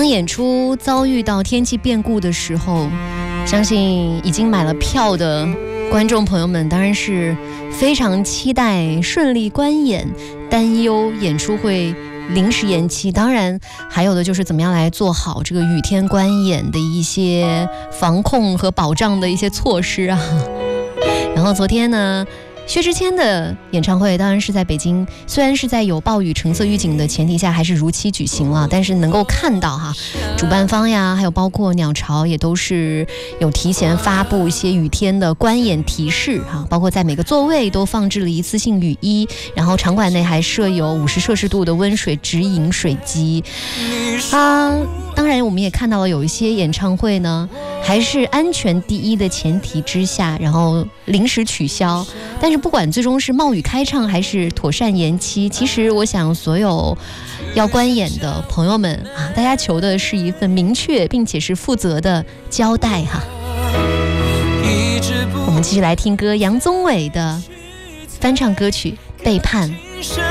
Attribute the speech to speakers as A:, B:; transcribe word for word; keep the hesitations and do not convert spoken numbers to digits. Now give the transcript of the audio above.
A: 当演出遭遇到天气变故的时候，相信已经买了票的观众朋友们当然是非常期待顺利观演，担忧演出会临时延期，当然还有的就是怎么样来做好这个雨天观演的一些防控和保障的一些措施啊。然后昨天呢，薛之谦的演唱会当然是在北京，虽然是在有暴雨橙色预警的前提下，还是如期举行了，但是能够看到哈，主办方呀，还有包括鸟巢也都是有提前发布一些雨天的观演提示哈，包括在每个座位都放置了一次性雨衣，然后场馆内还设有五十摄氏度的温水直饮水机啊。当然我们也看到了有一些演唱会呢，还是安全第一的前提之下，然后临时取消。但是不管最终是冒雨开唱还是妥善延期，其实我想所有要观演的朋友们啊，大家求的是一份明确并且是负责的交代哈。我们继续来听歌，杨宗纬的翻唱歌曲《背叛》。